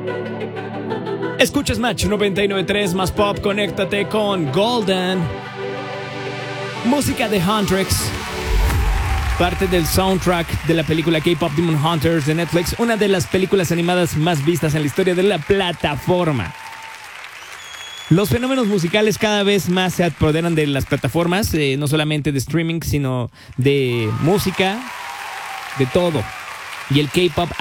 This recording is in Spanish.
Escuchas Match 99.3 más pop, conéctate con Golden. Música de Huntrix, parte del soundtrack de la película K-Pop Demon Hunters de Netflix, una de las películas animadas más vistas en la historia de la plataforma. Los fenómenos musicales cada vez más se apoderan de las plataformas, no solamente de streaming, sino de música, de todo. Y el K-Pop